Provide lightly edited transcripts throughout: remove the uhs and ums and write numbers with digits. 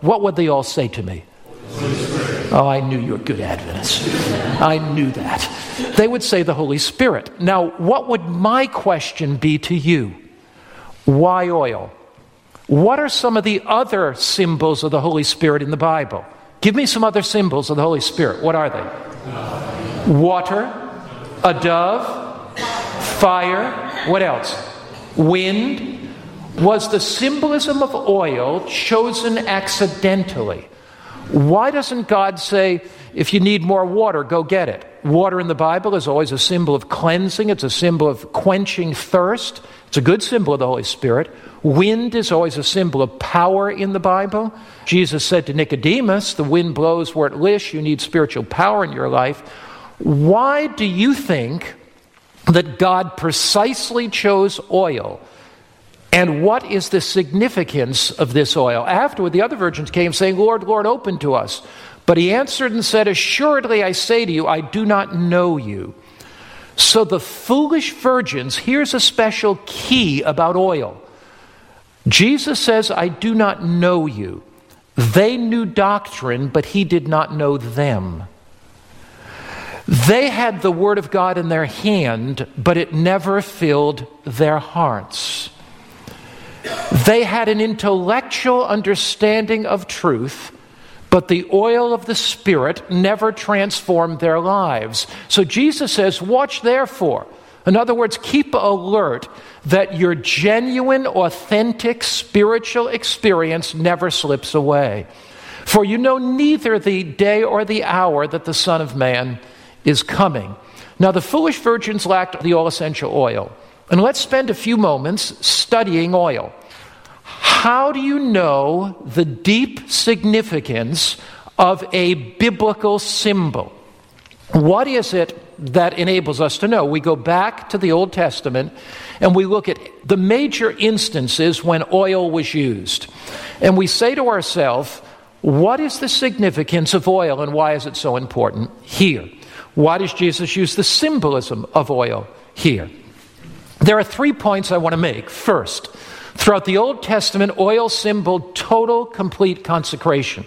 what would they all say to me? Oh, I knew you were good Adventists. I knew that. They would say the Holy Spirit. Now, what would my question be to you? Why oil? What are some of the other symbols of the Holy Spirit in the Bible? Give me some other symbols of the Holy Spirit. What are they? Water, a dove, fire, what else? Wind. Was the symbolism of oil chosen accidentally? Why doesn't God say, if you need more water, go get it? Water in the Bible is always a symbol of cleansing. It's a symbol of quenching thirst. It's a good symbol of the Holy Spirit. Wind is always a symbol of power in the Bible. Jesus said to Nicodemus, the wind blows where it lists. You need spiritual power in your life. Why do you think that God precisely chose oil? And what is the significance of this oil? Afterward, the other virgins came saying, Lord, Lord, open to us. But he answered and said, assuredly I say to you, I do not know you. So the foolish virgins, here's a special key about oil. Jesus says, I do not know you. They knew doctrine, but he did not know them. They had the Word of God in their hand, but it never filled their hearts. They had an intellectual understanding of truth, but the oil of the Spirit never transformed their lives. So Jesus says, watch therefore. In other words, keep alert that your genuine, authentic spiritual experience never slips away. For you know neither the day or the hour that the Son of Man is coming. Now the foolish virgins lacked the all-essential oil. And let's spend a few moments studying oil. How do you know the deep significance of a biblical symbol? What is it that enables us to know? We go back to the Old Testament and we look at the major instances when oil was used. And we say to ourselves, what is the significance of oil and why is it so important here? Why does Jesus use the symbolism of oil here? There are 3 points I want to make. First, throughout the Old Testament, oil symbolized total, complete consecration.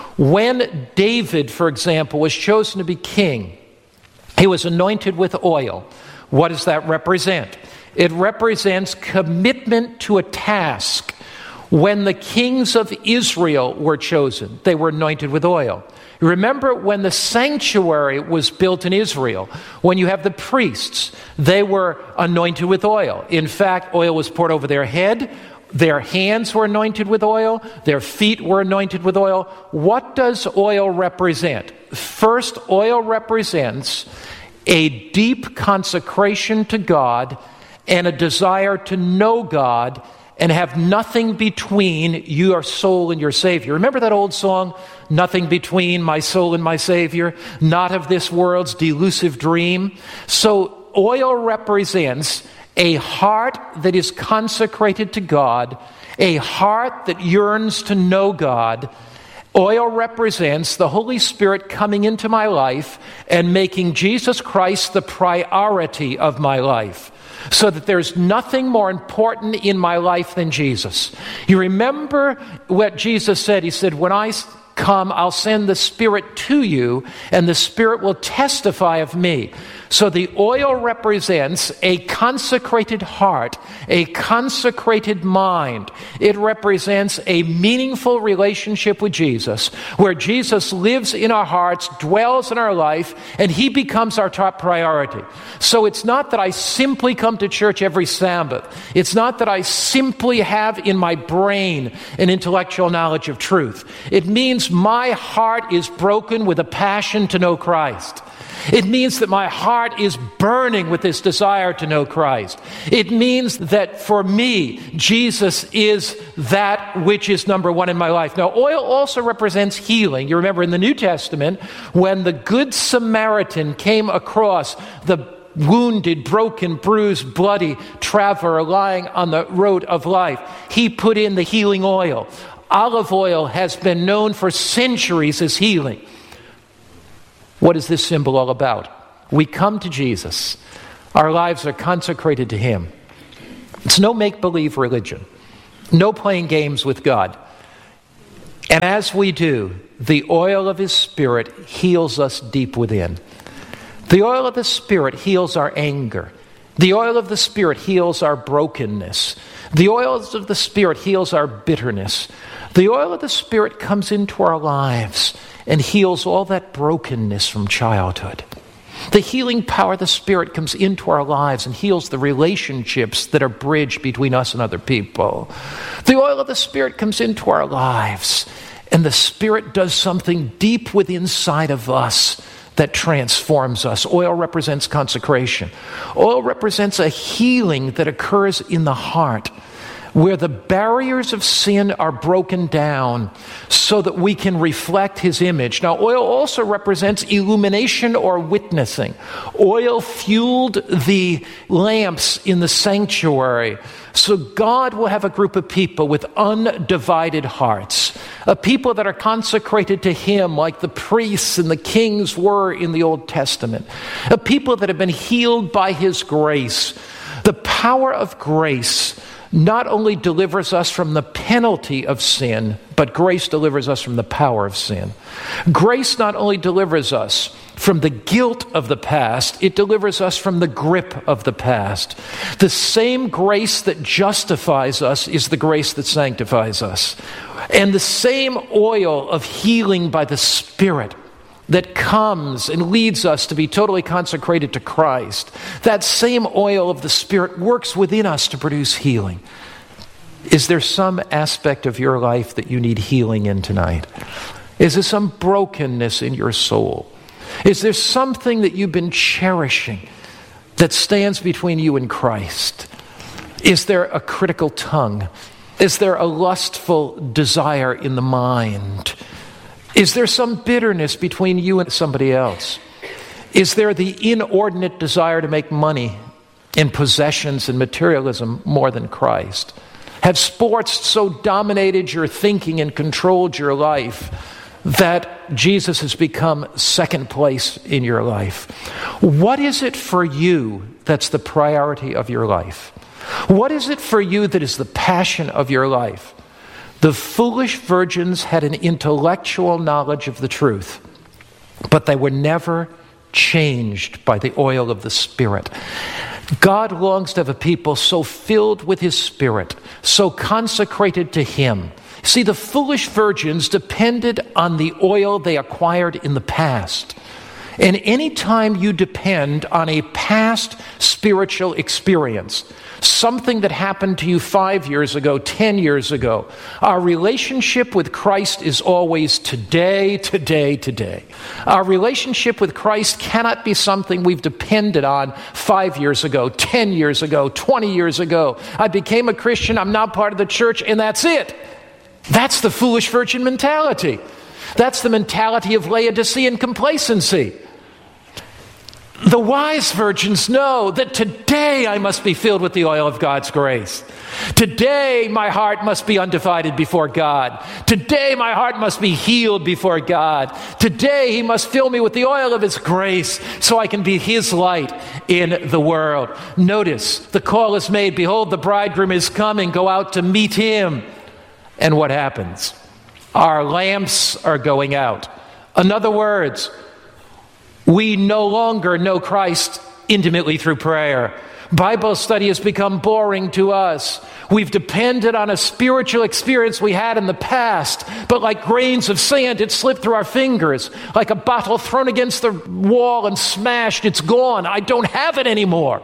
When David, for example, was chosen to be king, he was anointed with oil. What does that represent? It represents commitment to a task. When the kings of Israel were chosen, they were anointed with oil. Remember when the sanctuary was built in Israel, when you have the priests, they were anointed with oil. In fact, oil was poured over their head, their hands were anointed with oil, their feet were anointed with oil. What does oil represent? First, oil represents a deep consecration to God and a desire to know God and have nothing between your soul and your Savior. Remember that old song, nothing between my soul and my Savior, not of this world's delusive dream? So oil represents a heart that is consecrated to God, a heart that yearns to know God. Oil represents the Holy Spirit coming into my life and making Jesus Christ the priority of my life, so that there's nothing more important in my life than Jesus. You remember what Jesus said? He said, when I come, I'll send the Spirit to you, and the Spirit will testify of me. So the oil represents a consecrated heart, a consecrated mind. It represents a meaningful relationship with Jesus, where Jesus lives in our hearts, dwells in our life, and he becomes our top priority. So it's not that I simply come to church every Sabbath. It's not that I simply have in my brain an intellectual knowledge of truth. It means my heart is broken with a passion to know Christ. It means that my heart is burning with this desire to know Christ. It means that for me, Jesus is that which is number one in my life. Now, oil also represents healing. You remember in the New Testament, when the Good Samaritan came across the wounded, broken, bruised, bloody traveler lying on the road of life, he put in the healing oil. Olive oil has been known for centuries as healing. What is this symbol all about? We come to Jesus. Our lives are consecrated to him. It's no make-believe religion. No playing games with God. And as we do, the oil of his Spirit heals us deep within. The oil of the Spirit heals our anger. The oil of the Spirit heals our brokenness. The oil of the Spirit heals our bitterness. The oil of the Spirit comes into our lives and heals all that brokenness from childhood. The healing power of the Spirit comes into our lives and heals the relationships that are bridged between us and other people. The oil of the Spirit comes into our lives, and the Spirit does something deep within inside of us that transforms us. Oil represents consecration. Oil represents a healing that occurs in the heart, where the barriers of sin are broken down so that we can reflect his image. Now, oil also represents illumination or witnessing. Oil fueled the lamps in the sanctuary, so God will have a group of people with undivided hearts, a people that are consecrated to him like the priests and the kings were in the Old Testament, a people that have been healed by his grace. The power of grace not only delivers us from the penalty of sin, but grace delivers us from the power of sin. Grace not only delivers us from the guilt of the past, it delivers us from the grip of the past. The same grace that justifies us is the grace that sanctifies us. And the same oil of healing by the Spirit that comes and leads us to be totally consecrated to Christ, that same oil of the Spirit works within us to produce healing. Is there some aspect of your life that you need healing in tonight? Is there some brokenness in your soul? Is there something that you've been cherishing that stands between you and Christ? Is there a critical tongue? Is there a lustful desire in the mind? Is there some bitterness between you and somebody else? Is there the inordinate desire to make money in possessions and materialism more than Christ? Have sports so dominated your thinking and controlled your life that Jesus has become second place in your life? What is it for you that's the priority of your life? What is it for you that is the passion of your life? The foolish virgins had an intellectual knowledge of the truth, but they were never changed by the oil of the Spirit. God longs to have a people so filled with his Spirit, so consecrated to him. See, the foolish virgins depended on the oil they acquired in the past. And any time you depend on a past spiritual experience, something that happened to you 5 years ago, 10 years ago, our relationship with Christ is always today, today, today. Our relationship with Christ cannot be something we've depended on 5 years ago, 10 years ago, 20 years ago. I became a Christian, I'm now part of the church, and that's it. That's the foolish virgin mentality. That's the mentality of Laodicean complacency. The wise virgins know that today I must be filled with the oil of God's grace. Today my heart must be undivided before God. Today my heart must be healed before God. Today he must fill me with the oil of his grace so I can be his light in the world. Notice, the call is made, behold, the bridegroom is coming, go out to meet him. And what happens? Our lamps are going out. In other words, we no longer know Christ intimately through prayer. Bible study has become boring to us. We've depended on a spiritual experience we had in the past, but like grains of sand, it slipped through our fingers. Like a bottle thrown against the wall and smashed, it's gone. I don't have it anymore.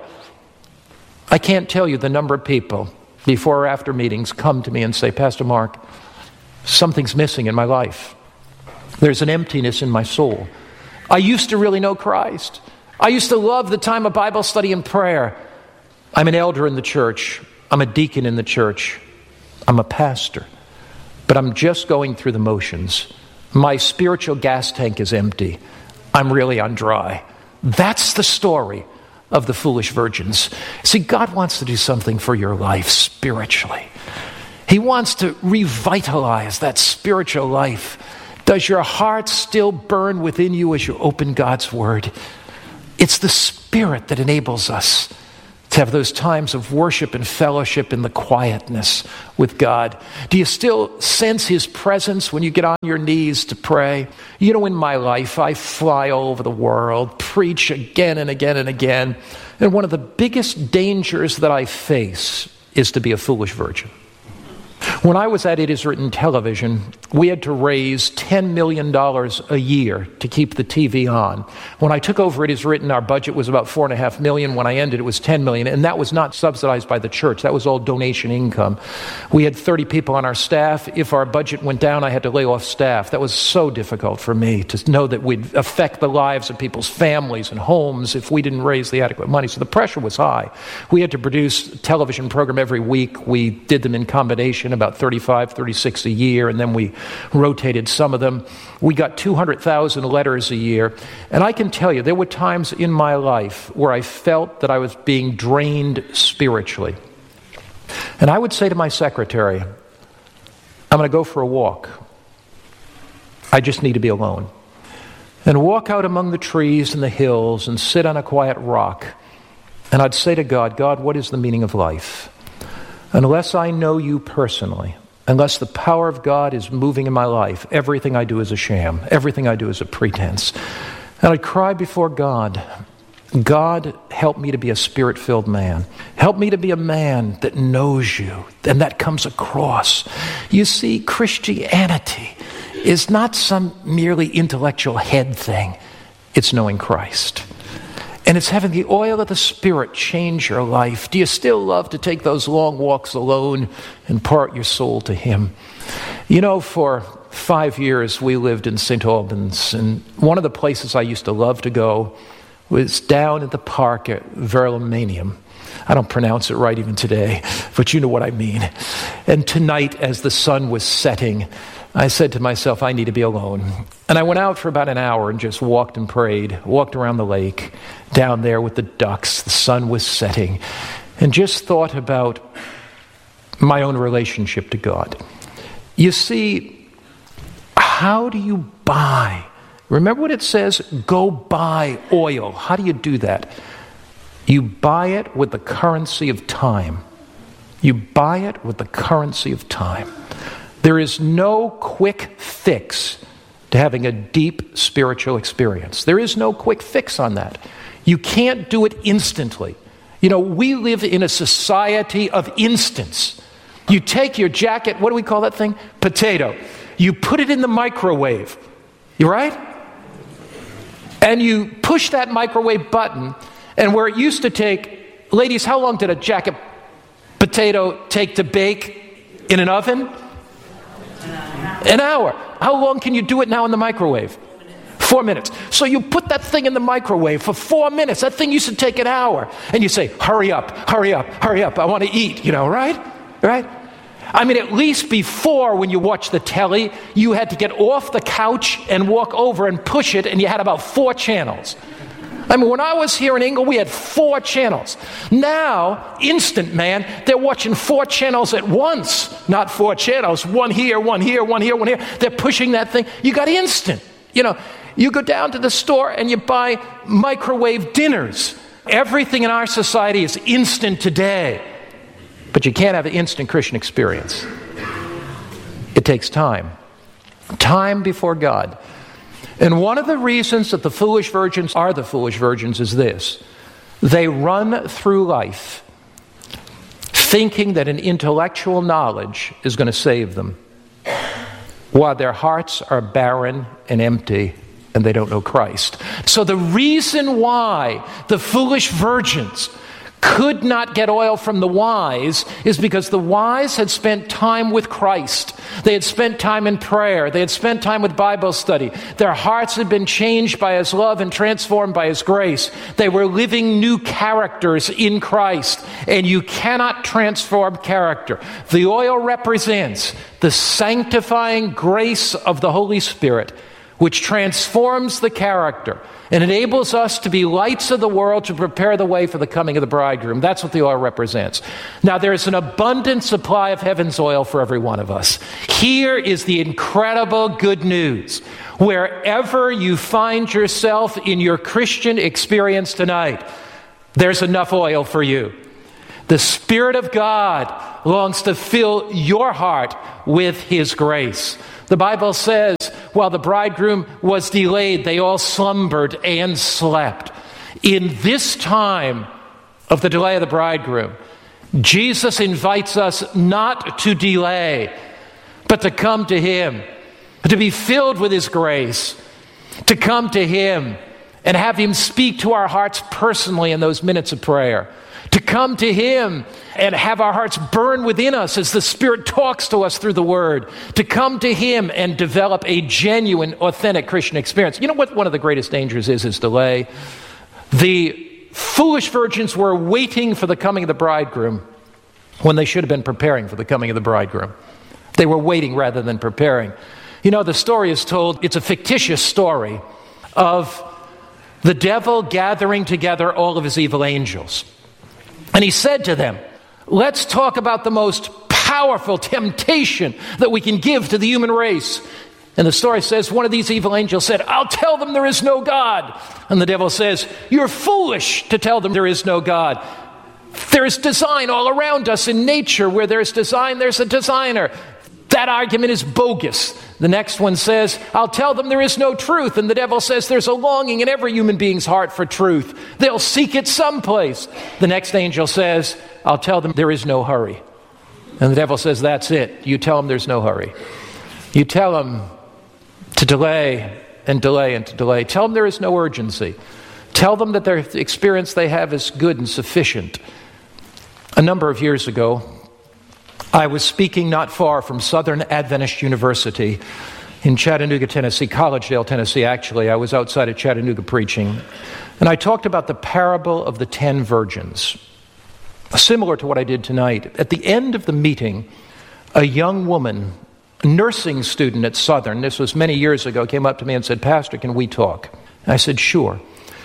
I can't tell you the number of people before or after meetings come to me and say, Pastor Mark, something's missing in my life. There's an emptiness in my soul. I used to really know Christ. I used to love the time of Bible study and prayer. I'm an elder in the church. I'm a deacon in the church. I'm a pastor. But I'm just going through the motions. My spiritual gas tank is empty. I'm really on dry. That's the story of the foolish virgins. See, God wants to do something for your life spiritually. He wants to revitalize that spiritual life. Does your heart still burn within you as you open God's Word? It's the Spirit that enables us To have those times of worship and fellowship in the quietness with God? Do you still sense His presence when you get on your knees to pray? You know, in my life, I fly all over the world, preach again and again and again. And one of the biggest dangers that I face is to be a foolish virgin. When I was at It Is Written Television, we had to raise $10 million a year to keep the TV on. When I took over It Is Written, our budget was about $4.5 million. When I ended, it was $10 million, and that was not subsidized by the church. That was all donation income. We had 30 people on our staff. If our budget went down, I had to lay off staff. That was so difficult for me to know that we'd affect the lives of people's families and homes if we didn't raise the adequate money. So the pressure was high. We had to produce a television program every week. We did them in combination, about 35, 36 a year, and then we rotated some of them. We got 200,000 letters a year. And I can tell you, there were times in my life where I felt that I was being drained spiritually. And I would say to my secretary, I'm going to go for a walk. I just need to be alone. And walk out among the trees and the hills and sit on a quiet rock. And I'd say to God, God, what is the meaning of life? Unless I know you personally, unless the power of God is moving in my life, everything I do is a sham. Everything I do is a pretense. And I'd cry before God, God, help me to be a spirit-filled man. Help me to be a man that knows you, and that comes across. You see, Christianity is not some merely intellectual head thing. It's knowing Christ. And it's having the oil of the Spirit change your life. Do you still love to take those long walks alone and pour out your soul to Him? You know, for 5 years we lived in St. Albans, and one of the places I used to love to go was down at the park at Verulamium. I don't pronounce it right even today, but you know what I mean. And tonight, as the sun was setting, I said to myself, I need to be alone. And I went out for about an hour and just walked and prayed, walked around the lake, down there with the ducks. The sun was setting, and just thought about my own relationship to God. You see, how do you buy? Remember what it says, go buy oil. How do you do that? You buy it with the currency of time. You buy it with the currency of time. There is no quick fix to having a deep spiritual experience. There is no quick fix on that. You can't do it instantly. You know, we live in a society of instants. You take your jacket, what do we call that thing? Potato. You put it in the microwave. You right? And you push that microwave button, and where it used to take, ladies, how long did a jacket potato take to bake in an oven? An hour. How long can you do it now in the microwave? 4 minutes. So you put that thing in the microwave for 4 minutes. That thing used to take an hour. And you say, hurry up, hurry up, hurry up. I want to eat, right? Right? I mean, at least before, when you watch the telly, you had to get off the couch and walk over and push it, and you had about 4 channels. I mean, when I was here in England, we had 4 channels. Now, instant, man, they're watching 4 channels at once. Not 4 channels, one here, one here, one here, one here. They're pushing that thing. You got instant. You go down to the store and you buy microwave dinners. Everything in our society is instant today. But you can't have an instant Christian experience. It takes time. Time before God. And one of the reasons that the foolish virgins are the foolish virgins is this. They run through life thinking that an intellectual knowledge is going to save them, while their hearts are barren and empty and they don't know Christ. So the reason why the foolish virgins could not get oil from the wise is because the wise had spent time with Christ. They had spent time in prayer. They had spent time with Bible study. Their hearts had been changed by His love and transformed by His grace. They were living new characters in Christ. And you cannot transform character. The oil represents the sanctifying grace of the Holy Spirit, which transforms the character and enables us to be lights of the world to prepare the way for the coming of the bridegroom. That's what the oil represents. Now, there's an abundant supply of heaven's oil for every one of us. Here is the incredible good news. Wherever you find yourself in your Christian experience tonight, there's enough oil for you. The Spirit of God longs to fill your heart with His grace. The Bible says, while the bridegroom was delayed, they all slumbered and slept. In this time of the delay of the bridegroom, Jesus invites us not to delay, but to come to Him, to be filled with His grace, to come to Him and have Him speak to our hearts personally in those minutes of prayer. To come to Him and have our hearts burn within us as the Spirit talks to us through the Word. To come to Him and develop a genuine, authentic Christian experience. You know what one of the greatest dangers is delay? The foolish virgins were waiting for the coming of the bridegroom when they should have been preparing for the coming of the bridegroom. They were waiting rather than preparing. You know, the story is told, it's a fictitious story of the devil gathering together all of his evil angels. And he said to them, let's talk about the most powerful temptation that we can give to the human race. And the story says one of these evil angels said, I'll tell them there is no God. And the devil says, you're foolish to tell them there is no God. There is design all around us in nature. Where there's design, there's a designer. That argument is bogus. The next one says, I'll tell them there is no truth. And the devil says there's a longing in every human being's heart for truth. They'll seek it someplace. The next angel says, I'll tell them there is no hurry. And the devil says, that's it. You tell them there's no hurry. You tell them to delay and delay and to delay. Tell them there is no urgency. Tell them that their experience they have is good and sufficient. A number of years ago, I was speaking not far from Southern Adventist University in Chattanooga, Tennessee, Collegedale, Tennessee, actually. I was outside of Chattanooga preaching. And I talked about the parable of the 10 virgins, similar to what I did tonight. At the end of the meeting, a young woman, a nursing student at Southern, this was many years ago, came up to me and said, Pastor, can we talk? And I said, sure.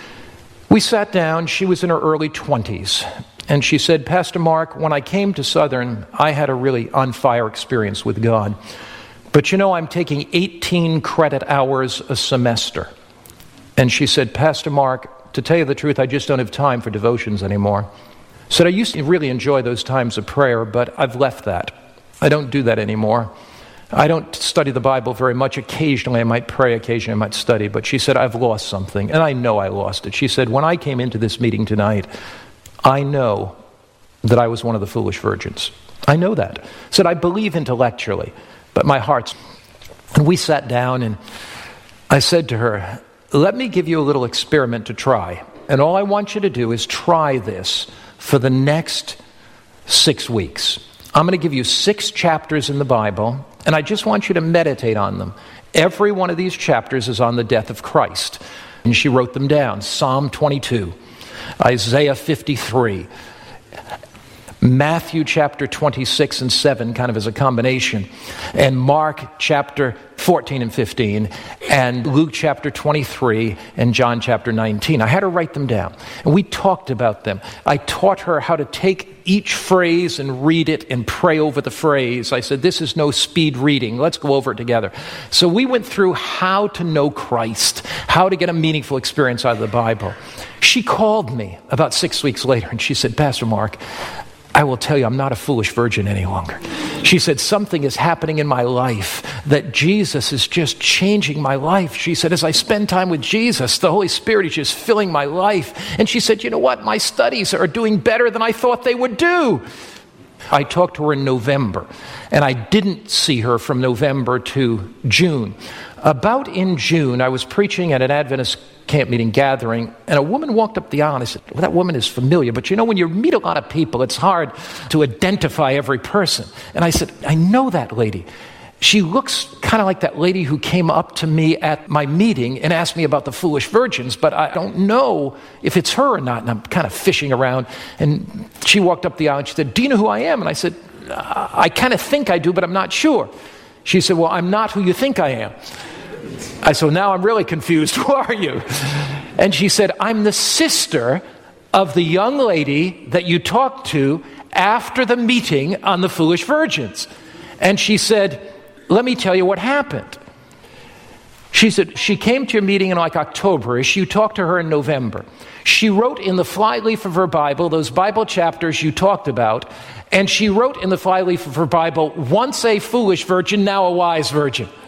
We sat down. She was in her early 20s. And she said, Pastor Mark, when I came to Southern, I had a really on-fire experience with God. But you know, I'm taking 18 credit hours a semester. And she said, Pastor Mark, to tell you the truth, I just don't have time for devotions anymore. I said, I used to really enjoy those times of prayer, but I've left that. I don't do that anymore. I don't study the Bible very much. Occasionally I might pray, occasionally I might study. But she said, I've lost something, and I know I lost it. She said, when I came into this meeting tonight, I know that I was one of the foolish virgins. I know that. Said, I believe intellectually, but my heart's... And we sat down and I said to her, let me give you a little experiment to try. And all I want you to do is try this for the next 6 weeks. I'm going to give you 6 chapters in the Bible, and I just want you to meditate on them. Every one of these chapters is on the death of Christ. And she wrote them down. Psalm 22. Isaiah 53, Matthew chapter 26 and 7, kind of as a combination, and Mark chapter 14 and 15, and Luke chapter 23, and John chapter 19. I had her write them down, and we talked about them. I taught her how to take each phrase and read it and pray over the phrase. I said, this is no speed reading. Let's go over it together. So we went through how to know Christ, how to get a meaningful experience out of the Bible. She called me about 6 weeks later, and she said, Pastor Mark, I will tell you, I'm not a foolish virgin any longer. She said, something is happening in my life, that Jesus is just changing my life. She said, as I spend time with Jesus, the Holy Spirit is just filling my life. And she said, you know what? My studies are doing better than I thought they would do. I talked to her in November, and I didn't see her from November to June. About in June, I was preaching at an Adventist camp meeting gathering, and a woman walked up the aisle, and I said, well, that woman is familiar, but you know, when you meet a lot of people, it's hard to identify every person. And I said, I know that lady. She looks kind of like that lady who came up to me at my meeting and asked me about the foolish virgins, but I don't know if it's her or not, and I'm kind of fishing around. And she walked up the aisle, and she said, do you know who I am? And I said, I kind of think I do, but I'm not sure. She said, well, I'm not who you think I am. I said, now I'm really confused. Who are you? And she said, I'm the sister of the young lady that you talked to after the meeting on the foolish virgins. And she said, let me tell you what happened. She said she came to your meeting in like October-ish. You talked to her in November. She wrote in the flyleaf of her Bible, those Bible chapters you talked about, and she wrote in the flyleaf of her Bible, once a foolish virgin, now a wise virgin.